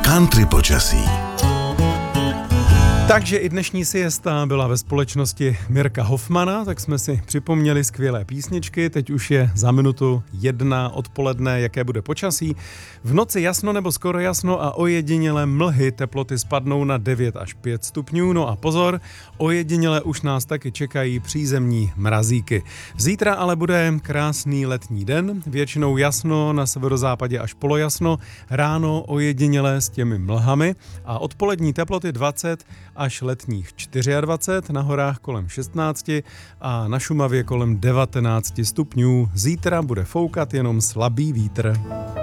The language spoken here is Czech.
Country počasí. Takže i dnešní siesta byla ve společnosti Mirka Hoffmana, tak jsme si připomněli skvělé písničky. Teď už je za minutu 1 odpoledne, jaké bude počasí. V noci jasno nebo skoro jasno a ojedinělé mlhy, teploty spadnou na 9 až 5 stupňů. No a pozor, ojedinělé už nás taky čekají přízemní mrazíky. Zítra ale bude krásný letní den, většinou jasno, na severozápadě až polojasno, ráno ojedinělé s těmi mlhami a odpolední teploty 20 až letních 24, na horách kolem 16 a na Šumavě kolem 19 stupňů. Zítra bude foukat jenom slabý vítr.